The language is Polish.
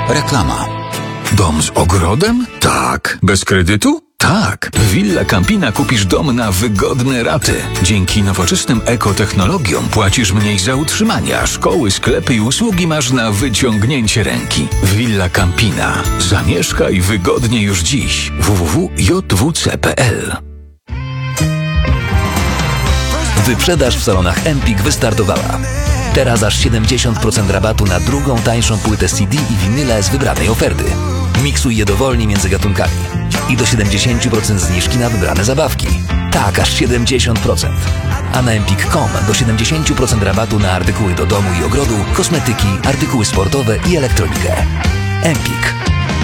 Reklama. Dom z ogrodem? Tak. Bez kredytu? Tak. W Villa Campina kupisz dom na wygodne raty. Dzięki nowoczesnym ekotechnologiom płacisz mniej za utrzymanie, a szkoły, sklepy i usługi masz na wyciągnięcie ręki. Villa Campina. Zamieszkaj wygodnie już dziś. www.jwc.pl. Wyprzedaż w salonach Empik wystartowała. Teraz aż 70% rabatu na drugą tańszą płytę CD i winyle z wybranej oferty. Miksuj je dowolnie między gatunkami. I do 70% zniżki na wybrane zabawki. Tak, aż 70%. A na empik.com do 70% rabatu na artykuły do domu i ogrodu, kosmetyki, artykuły sportowe i elektronikę. Empik.